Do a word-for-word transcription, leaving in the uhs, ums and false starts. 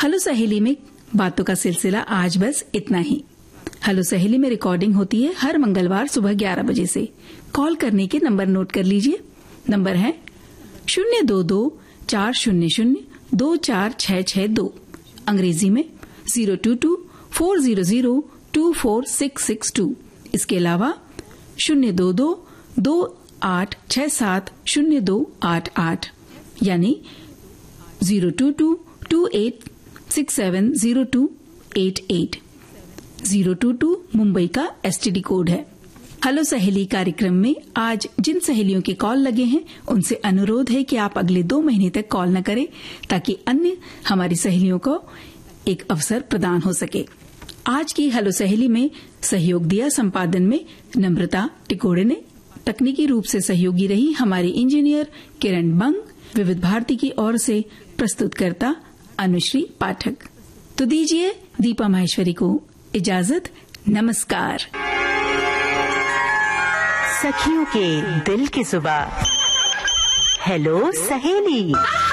Hello सहेली में बातों का सिलसिला आज बस इतना ही। हेलो सहेली में रिकॉर्डिंग होती है हर मंगलवार सुबह ग्यारह बजे से। कॉल करने के नंबर नोट कर लीजिए। नंबर है शून्य दो दो चार शून्य शून्य दो चार छह छह दो। अंग्रेजी में जीरो टू टू फोर जीरो जीरो टू फोर सिक्स सिक्स टू। इसके अलावा शून्य दो दो दो आठ छह सात शून्य दो आठ आठ यानी zero two two two at six seven zero two at at. Zero two two Mumbai का एसटीडी कोड है। हेलो सहेली कार्यक्रम में आज जिन सहेलियों के कॉल लगे हैं उनसे अनुरोध है कि आप अगले दो महीने तक कॉल न करें ताकि अन्य हमारी सहेलियों को एक अवसर प्रदान हो सके। आज की हेलो सहेली में सहयोग दिया संपादन में नम्रता टिकोड़े ने। तकनीकी रूप से सहयोगी रही हमारी इंजीनियर किरण बंग। विविध भारती की ओर से प्रस्तुतकर्ता अनुश्री पाठक। तो दीजिए दीपा माहेश्वरी को इजाजत। नमस्कार। सखियों के दिल की जुबान हेलो सहेली।